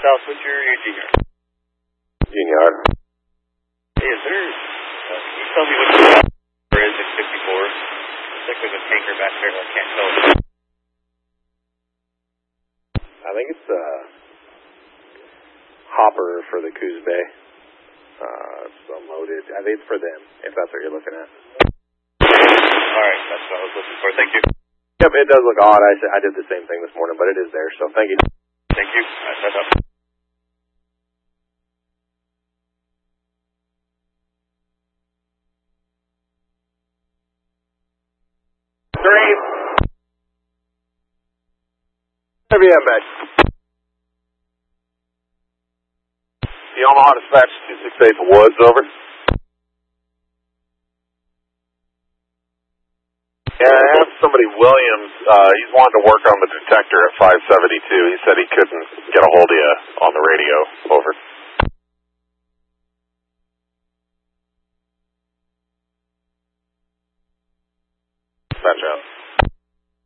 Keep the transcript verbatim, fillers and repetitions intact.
South Switcher, your junior. Junior. Hey, is there, uh, can you tell me what the number is at fifty-four? Looks like there's a tanker back there, I can't tell. I think it's a hopper for the Coos Bay. Uh, it's unloaded. I think it's for them, if that's what you're looking at. Alright, that's what I was looking for. Thank you. Yep, it does look odd. I, I did the same thing this morning, but it is there, so thank you. Thank you. Right, that's up. Three. W M X. The Omaha Dispatch two six eight Woods, over. Yeah, I have somebody, Williams, uh, he's wanting to work on the detector at five seventy-two. He said he couldn't get a hold of you on the radio.